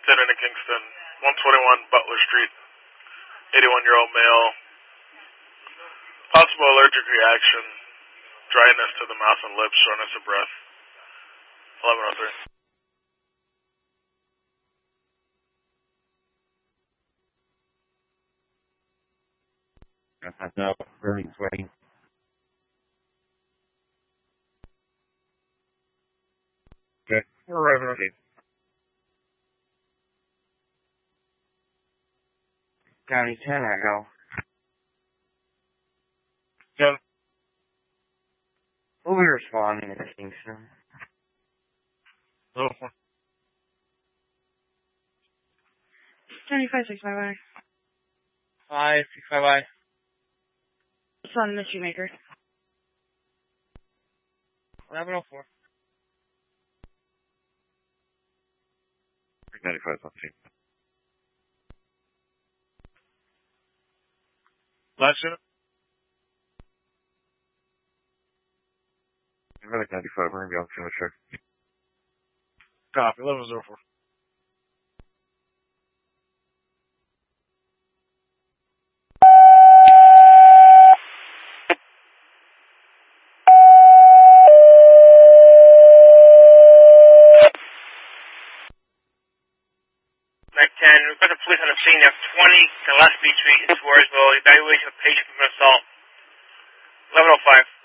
Denton and Kingston, 121 Butler Street, 81-year-old male. Possible allergic reaction, dryness to the mouth and lips, shortness of breath. 1103. No, very sweaty. Okay, we're ready. County 10, Echo. 10. We'll be responding to Kingston. Little 4. 7565I. 565I. It's on the Shoemaker. 1104. 95, let's see. Last unit. Medic 95, we're going to be on field check. Copy, 1104. We've got the police on the scene of 20 Gillespie Street in Swarsville. Evaluation of patient from assault. 1105.